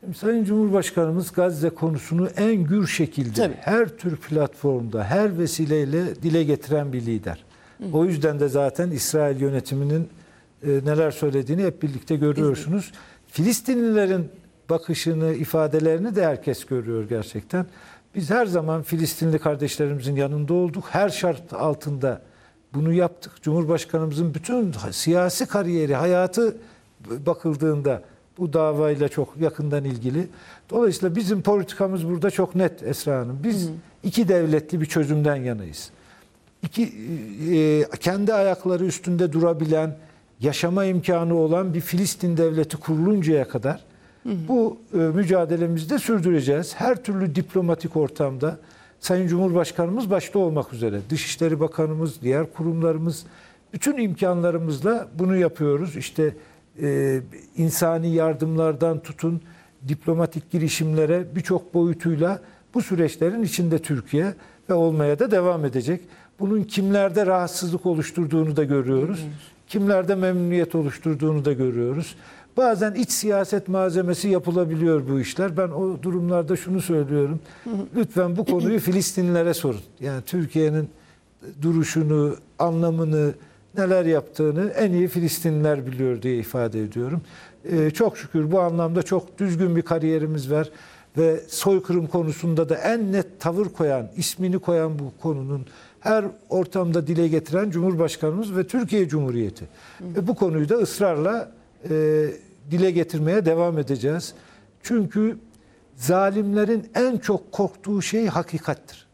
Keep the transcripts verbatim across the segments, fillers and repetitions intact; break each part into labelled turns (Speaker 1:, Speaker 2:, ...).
Speaker 1: Sayın Cumhurbaşkanımız Gazze konusunu en gür şekilde
Speaker 2: Tabii.
Speaker 1: her tür platformda, her vesileyle dile getiren bir lider. Hı. O yüzden de zaten İsrail yönetiminin e, neler söylediğini hep birlikte görüyorsunuz. Hı. Filistinlilerin bakışını, ifadelerini de herkes görüyor gerçekten. Biz her zaman Filistinli kardeşlerimizin yanında olduk. Her şart altında bunu yaptık. Cumhurbaşkanımızın bütün siyasi kariyeri, hayatı bakıldığında bu davayla çok yakından ilgili. Dolayısıyla bizim politikamız burada çok net Esra Hanım. Biz hı hı. iki devletli bir çözümden yanayız. İki, e, kendi ayakları üstünde durabilen, yaşama imkanı olan bir Filistin devleti kuruluncaya kadar hı hı. bu e, mücadelemizi de sürdüreceğiz. Her türlü diplomatik ortamda Sayın Cumhurbaşkanımız başta olmak üzere, Dışişleri Bakanımız, diğer kurumlarımız, bütün imkanlarımızla bunu yapıyoruz. İşte Ee, insani yardımlardan tutun diplomatik girişimlere birçok boyutuyla bu süreçlerin içinde Türkiye ve olmaya da devam edecek. Bunun kimlerde rahatsızlık oluşturduğunu da görüyoruz. Kimlerde memnuniyet oluşturduğunu da görüyoruz. Bazen iç siyaset malzemesi yapılabiliyor bu işler. Ben o durumlarda şunu söylüyorum. Lütfen bu konuyu Filistinlilere sorun. Yani Türkiye'nin duruşunu, anlamını, neler yaptığını en iyi Filistinliler biliyor diye ifade ediyorum. Ee, çok şükür bu anlamda çok düzgün bir kariyerimiz var ve soykırım konusunda da en net tavır koyan, ismini koyan bu konunun her ortamda dile getiren Cumhurbaşkanımız ve Türkiye Cumhuriyeti. Ve bu konuyu da ısrarla e, dile getirmeye devam edeceğiz. Çünkü zalimlerin en çok korktuğu şey hakikattir.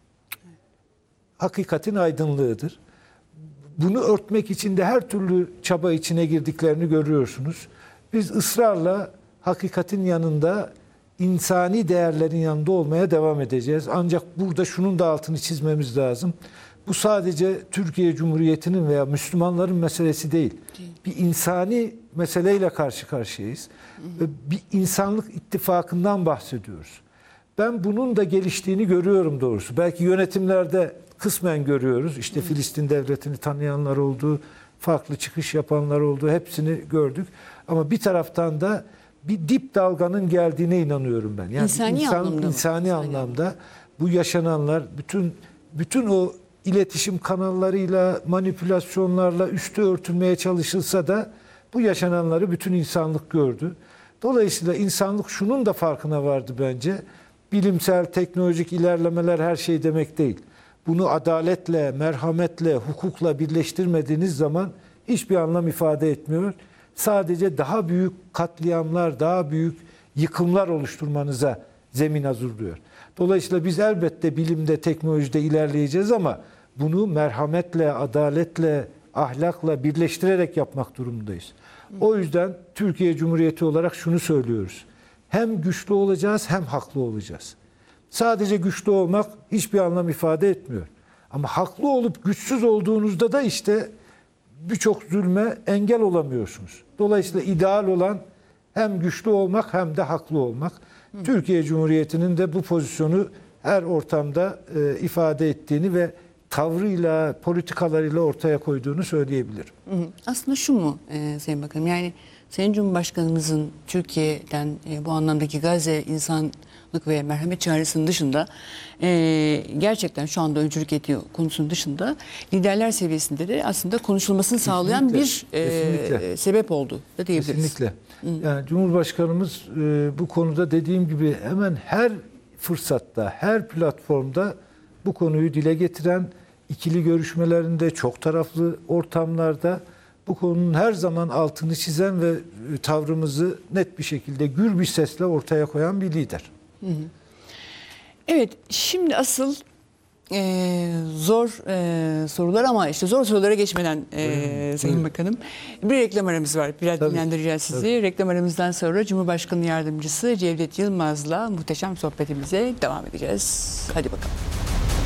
Speaker 1: Hakikatin aydınlığıdır. Bunu örtmek için de her türlü çaba içine girdiklerini görüyorsunuz. Biz ısrarla hakikatin yanında, insani değerlerin yanında olmaya devam edeceğiz. Ancak burada şunun da altını çizmemiz lazım. Bu sadece Türkiye Cumhuriyeti'nin veya Müslümanların meselesi değil. Bir insani meseleyle karşı karşıyayız. Hı hı. Bir insanlık ittifakından bahsediyoruz. Ben bunun da geliştiğini görüyorum doğrusu. Belki yönetimlerde kısmen görüyoruz. İşte Hı. Filistin devletini tanıyanlar oldu, farklı çıkış yapanlar oldu. Hepsini gördük. Ama bir taraftan da bir dip dalganın geldiğine inanıyorum ben. Yani
Speaker 2: insani
Speaker 1: insan,
Speaker 2: anlamda.
Speaker 1: insani
Speaker 2: mı?
Speaker 1: anlamda bu yaşananlar, bütün bütün o iletişim kanallarıyla, manipülasyonlarla üstü örtülmeye çalışılsa da bu yaşananları bütün insanlık gördü. Dolayısıyla insanlık şunun da farkına vardı bence. Bilimsel, teknolojik ilerlemeler her şey demek değil. Bunu adaletle, merhametle, hukukla birleştirmediğiniz zaman hiçbir anlam ifade etmiyor. Sadece daha büyük katliamlar, daha büyük yıkımlar oluşturmanıza zemin hazırlıyor. Dolayısıyla biz elbette bilimde, teknolojide ilerleyeceğiz ama bunu merhametle, adaletle, ahlakla birleştirerek yapmak durumundayız. O yüzden Türkiye Cumhuriyeti olarak şunu söylüyoruz. Hem güçlü olacağız hem haklı olacağız. Sadece güçlü olmak hiçbir anlam ifade etmiyor. Ama haklı olup güçsüz olduğunuzda da işte birçok zulme engel olamıyorsunuz. Dolayısıyla ideal olan hem güçlü olmak hem de haklı olmak. Hı. Türkiye Cumhuriyeti'nin de bu pozisyonu her ortamda e, ifade ettiğini ve tavrıyla, politikalarıyla ortaya koyduğunu söyleyebilirim.
Speaker 2: Hı hı. Aslında şu mu e, Sayın Bakanım, yani Sayın Cumhurbaşkanımızın Türkiye'den e, bu anlamdaki Gazze insanlık ve merhamet çağrısının dışında e, gerçekten şu anda öncülük ettiği konusunun dışında liderler seviyesinde de aslında konuşulmasını sağlayan kesinlikle, bir e, sebep oldu da diyebiliriz.
Speaker 1: Kesinlikle. Hı. Yani Cumhurbaşkanımız e, bu konuda dediğim gibi hemen her fırsatta, her platformda bu konuyu dile getiren, ikili görüşmelerinde, çok taraflı ortamlarda bu konunun her zaman altını çizen ve tavrımızı net bir şekilde gür bir sesle ortaya koyan bir lider.
Speaker 2: Hı hı. Evet, şimdi asıl e, zor e, sorular ama işte zor sorulara geçmeden e, Sayın Buyurun. Bakanım bir reklam aramız var. Biraz tabii, dinlendireceğiz sizi. Tabii. Reklam aramızdan sonra Cumhurbaşkanı Yardımcısı Cevdet Yılmaz'la muhteşem sohbetimize devam edeceğiz. Hadi bakalım.